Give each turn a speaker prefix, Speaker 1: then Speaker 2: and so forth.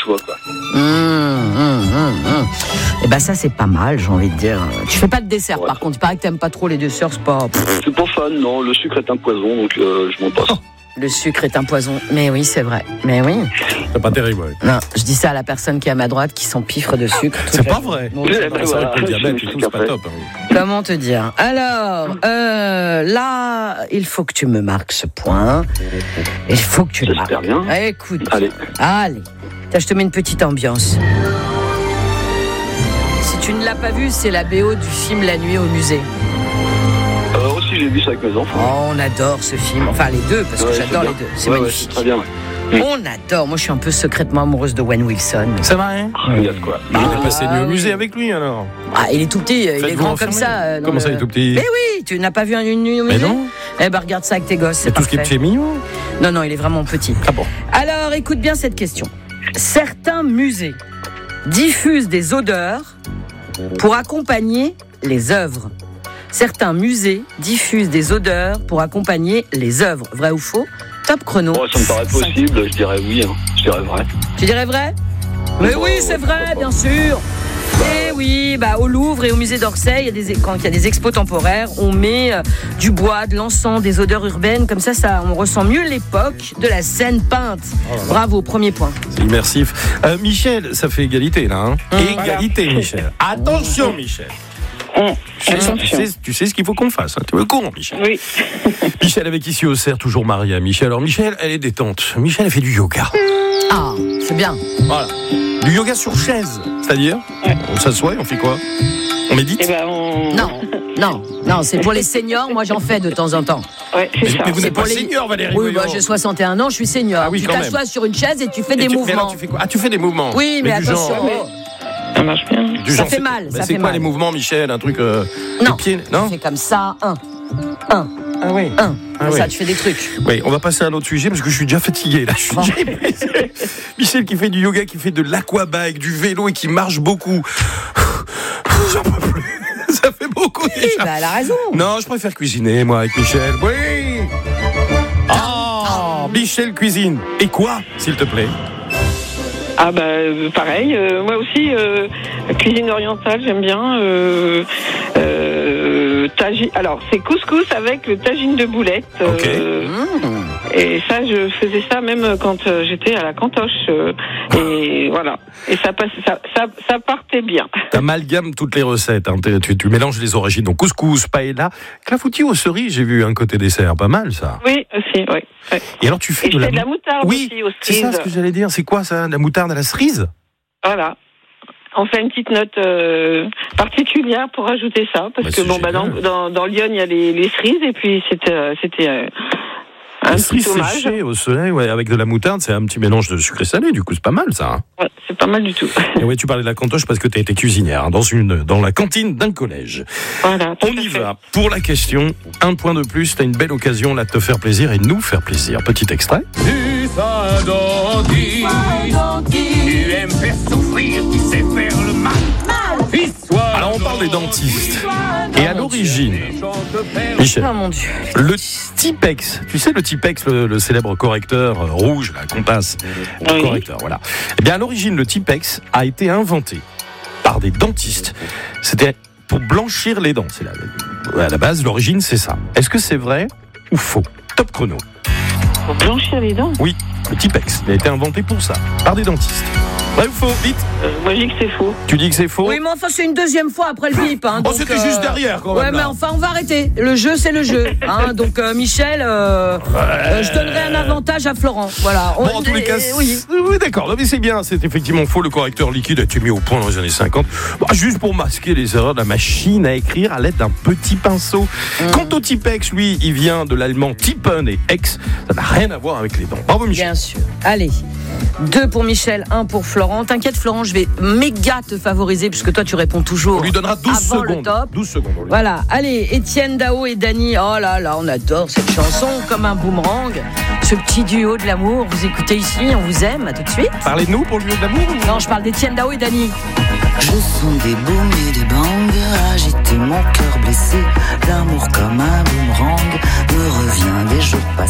Speaker 1: choix, quoi.
Speaker 2: Et ben ça, c'est pas mal, j'ai envie de dire. Tu fais pas de dessert, par contre. Il paraît que t'aimes pas trop les desserts, c'est pas...
Speaker 1: C'est pas fan, non. Le sucre est un poison, donc je m'en passe.
Speaker 2: Le sucre est un poison. Mais oui, c'est vrai. Mais oui.
Speaker 3: C'est pas terrible, ouais.
Speaker 2: Non, je dis ça à la personne qui est à ma droite, qui s'empiffre de sucre.
Speaker 3: C'est pas vrai.
Speaker 2: Non,
Speaker 3: C'est vrai que le diabète et tout, c'est pas top.
Speaker 2: Comment te dire? Alors, là, il faut que tu me marques ce point. Il faut que tu le marques.
Speaker 1: J'espère bien.
Speaker 2: Écoute.
Speaker 1: Allez.
Speaker 2: Je te mets une petite ambiance. Si tu ne l'as pas vu, c'est la BO du film La Nuit au musée.
Speaker 1: Aussi, j'ai vu ça avec mes enfants.
Speaker 2: Oh, on adore ce film. Enfin, les deux, parce que j'adore les deux. C'est magnifique.
Speaker 1: C'est très bien,
Speaker 2: On adore. Moi, je suis un peu secrètement amoureuse de Owen Wilson.
Speaker 3: C'est vrai, hein?
Speaker 1: Il y a de quoi.
Speaker 3: Il a passé nuit au musée avec lui, alors.
Speaker 2: Il est tout petit, il est grand comme ça.
Speaker 3: Comment ça, il est tout petit?
Speaker 2: Mais oui, tu n'as pas vu une nuit au musée?
Speaker 3: Mais non.
Speaker 2: Eh ben, regarde ça avec tes gosses, c'est
Speaker 3: tout ce qui est mignon.
Speaker 2: Non, il est vraiment petit.
Speaker 3: Ah bon?
Speaker 2: Alors, écoute bien cette question. Certains musées diffusent des odeurs pour accompagner les œuvres. Certains musées diffusent des odeurs pour accompagner les œuvres. Vrai ou faux? Top chrono.
Speaker 1: Ça me paraît possible, je dirais oui. Je dirais vrai.
Speaker 2: Tu dirais vrai? Mais oui, c'est vrai, bien sûr. Et oui, au Louvre et au musée d'Orsay, quand il y a des expos temporaires, on met du bois, de l'encens, des odeurs urbaines. Comme ça, on ressent mieux l'époque de la scène peinte. Bravo, premier point.
Speaker 3: C'est immersif. Michel, ça fait égalité, là. Égalité, voilà. Michel. Attention, Michel. Tu sais ce qu'il faut qu'on fasse. Tu es au courant, Michel?
Speaker 4: Oui.
Speaker 3: Michel avec ici au cerf, toujours Maria. Michel, alors Michel, elle est détente. Michel, elle fait du yoga.
Speaker 2: Ah, c'est bien.
Speaker 3: Voilà. Du yoga sur chaise, c'est-à-dire on s'assoit et on fait quoi? On médite?
Speaker 2: Non, c'est pour les seniors. Moi, j'en fais de temps en temps.
Speaker 4: Ouais,
Speaker 3: mais vous n'êtes pas senior, Valérie?
Speaker 2: Oui, j'ai 61 ans, je suis senior.
Speaker 3: Oui,
Speaker 2: tu t'assois sur une chaise et tu fais des mouvements.
Speaker 3: Tu fais quoi? Tu fais des mouvements?
Speaker 2: Oui, mais attention.
Speaker 4: Ça marche bien.
Speaker 2: Ça fait mal.
Speaker 3: C'est quoi les mouvements, Michel? Un truc
Speaker 2: non.
Speaker 3: Les pieds? Non.
Speaker 2: Tu fais comme ça. Un.
Speaker 3: Ah oui.
Speaker 2: Ça, tu fais des trucs.
Speaker 3: Oui, on va passer à un autre sujet parce que je suis déjà fatigué là. Michel qui fait du yoga, qui fait de l'aquabike, du vélo et qui marche beaucoup. J'en peux plus. Ça fait beaucoup déjà.
Speaker 2: Elle a raison.
Speaker 3: Non, je préfère cuisiner moi avec Michel. Oui. Michel cuisine. Et quoi, s'il te plaît?
Speaker 4: Pareil, moi aussi, cuisine orientale, j'aime bien. Alors, c'est couscous avec le tagine de boulettes.
Speaker 3: Ok.
Speaker 4: Et ça, je faisais ça même quand j'étais à la cantoche. Et voilà. Et ça partait bien.
Speaker 3: T'amalgames toutes les recettes. Hein. Tu mélanges les origines. Donc couscous, paella, clafoutis aux cerises. J'ai vu un côté dessert, pas mal ça.
Speaker 4: Oui, aussi, oui. Ouais.
Speaker 3: Et alors tu fais de la
Speaker 4: moutarde aussi aux cerises.
Speaker 3: C'est ça ce que j'allais dire. C'est quoi ça, la moutarde à la cerise?
Speaker 4: Voilà. On fait une petite note particulière pour ajouter ça, parce que dans Lyon il y a les cerises et puis c'était un petit hommage.
Speaker 3: Séché au soleil, avec de la moutarde, c'est un petit mélange de sucré salé. Du coup, c'est pas mal ça. Hein.
Speaker 4: Ouais, c'est pas mal du tout.
Speaker 3: Et tu parlais de la cantoche parce que tu as été cuisinière dans la cantine d'un collège.
Speaker 4: Voilà.
Speaker 3: On y va pour la question. Un point de plus. T'as une belle occasion là de te faire plaisir et de nous faire plaisir. Petit extrait.
Speaker 5: Tu aimes faire souffrir, tu sais faire le mal.
Speaker 3: Alors on parle des dentistes. Et à l'origine, Michel,
Speaker 2: oh mon Dieu,
Speaker 3: le Tipex, tu sais le Tipex, le célèbre correcteur rouge, la qu'on passe, le correcteur, voilà. Eh bien à l'origine, le Tipex a été inventé par des dentistes. C'était pour blanchir les dents. À la base, l'origine, c'est ça. Est-ce que c'est vrai ou faux? Top chrono.
Speaker 4: Pour blanchir les dents?
Speaker 3: Oui, le Tipex, il a été inventé pour ça, par des dentistes. Vrai ou faux? Vite.
Speaker 4: Moi, je dis que c'est faux.
Speaker 3: Tu dis que c'est faux?
Speaker 2: Oui, mais enfin, c'est une deuxième fois après le bip. Hein,
Speaker 3: donc, c'était juste derrière, quand même.
Speaker 2: Ouais, mais enfin, on va arrêter. Le jeu, c'est le jeu. Hein, donc, Michel, je donnerai un avantage à Florent. Voilà.
Speaker 3: Bon, en tous les cas, oui, d'accord. Non, mais c'est bien. C'est effectivement faux. Le correcteur liquide a été mis au point dans les années 50. Juste pour masquer les erreurs de la machine à écrire à l'aide d'un petit pinceau. Quant au Tipex, lui, il vient de l'allemand Tippen et Ex. Ça n'a rien à voir avec les dents. Bravo, Michel.
Speaker 2: Bien sûr. Allez. 2 pour Michel, 1 pour Florent. T'inquiète, Florent, je vais méga te favoriser puisque toi, tu réponds toujours.
Speaker 3: On lui donnera 12
Speaker 2: avant
Speaker 3: secondes.
Speaker 2: Le top.
Speaker 3: 12 secondes.
Speaker 2: Voilà. Allez, Étienne Dao et Dany. Oh là là, on adore cette chanson comme un boomerang. Ce petit duo de l'amour. Vous écoutez ici, on vous aime. À tout de suite.
Speaker 3: Parlez de nous pour le duo de l'amour?
Speaker 2: Non, je parle d'Étienne Dao et Dany.
Speaker 6: Je sens des booms et des bangs agiter mon cœur blessé. L'amour comme un boomerang me revient des jours passés.